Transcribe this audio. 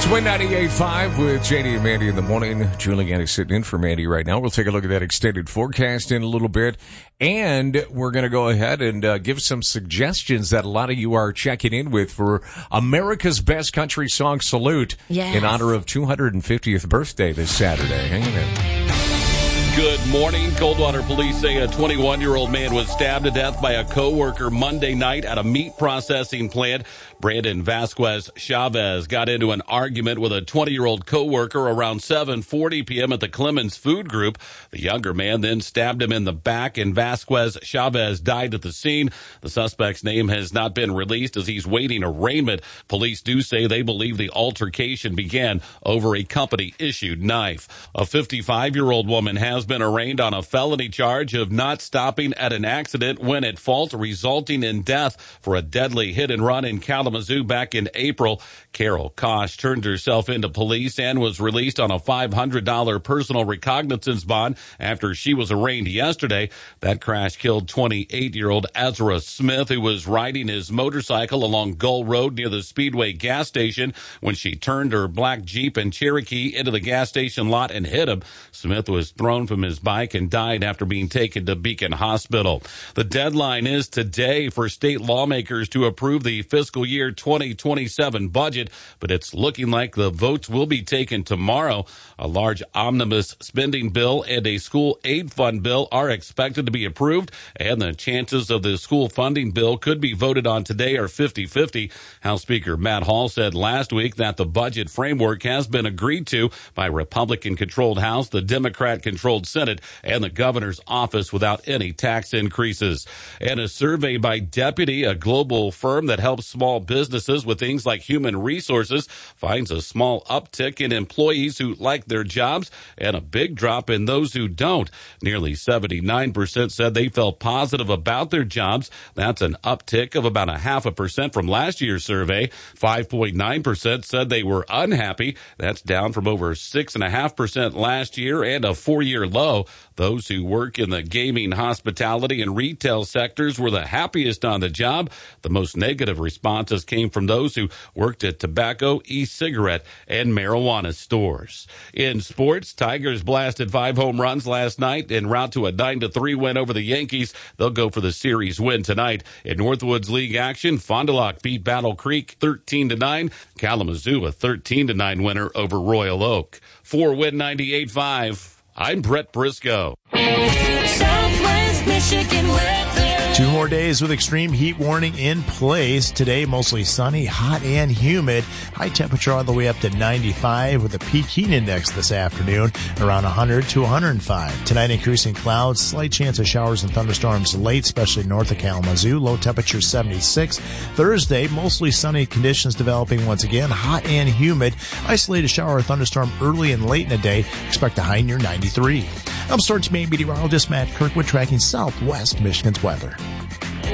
Win 98.5 with JD and Mandy in the morning. Julianne is sitting in for Mandy right now. We'll take a look at that extended forecast in a little bit. And we're going to go ahead and give some suggestions that a lot of you are checking in with for America's Best Country Song Salute in honor of 250th birthday this Saturday. Hang in there. Good morning. Coldwater police say a 21-year-old man was stabbed to death by a co-worker Monday night at a meat processing plant. Brandon Vasquez Chavez got into an argument with a 20-year-old co-worker around 7:40 p.m. at the Clemens Food Group. The younger man then stabbed him in the back, and Vasquez Chavez died at the scene. The suspect's name has not been released as he's waiting arraignment. Police do say they believe the altercation began over a company-issued knife. A 55-year-old woman has been arraigned on a felony charge of not stopping at an accident when at fault, resulting in death for a deadly hit-and-run in Kalamazoo back in April. Carol Kosh turned herself into police and was released on a $500 personal recognizance bond after she was arraigned yesterday. That crash killed 28-year-old Ezra Smith, who was riding his motorcycle along Gull Road near the Speedway gas station when she turned her black Jeep and Cherokee into the gas station lot and hit him. Smith was thrown from his bike and died after being taken to Beacon Hospital. The deadline is today for state lawmakers to approve the fiscal year 2027 budget, but it's looking like the votes will be taken tomorrow. A large omnibus spending bill and a school aid fund bill are expected to be approved, and the chances of the school funding bill could be voted on today are 50-50. House Speaker Matt Hall said last week that the budget framework has been agreed to by Republican-controlled House, the Democrat-controlled Senate, and the governor's office without any tax increases. And a survey by Deputy, a global firm that helps small businesses with things like human resources, finds a small uptick in employees who like their jobs and a big drop in those who don't. Nearly 79% said they felt positive about their jobs. That's an uptick of about 0.5% from last year's survey. 5.9% said they were unhappy. That's down from over 6.5% last year and a 4-year low. Those who work in the gaming, hospitality, and retail sectors were the happiest on the job. The most negative responses came from those who worked at tobacco, e-cigarette, and marijuana stores. In sports, Tigers blasted 5 home runs last night en route to a 9-3 win over the Yankees. They'll go for the series win tonight. In Northwoods League action, Fond du Lac beat Battle Creek 13-9. Kalamazoo a 13-9 winner over Royal Oak. For Win 98.5, I'm Brett Briscoe. Southwest Michigan weather. 2 more days with extreme heat warning in place. Today, mostly sunny, hot, and humid. High temperature all the way up to 95 with a peak heat index this afternoon around 100 to 105. Tonight, increasing clouds, slight chance of showers and thunderstorms late, especially north of Kalamazoo. Low temperature 76. Thursday, mostly sunny conditions developing once again, hot and humid. Isolated shower or thunderstorm early and late in the day. Expect a high near 93. I'm Storage Maine meteorologist Matt Kirkwood tracking Southwest Michigan's weather.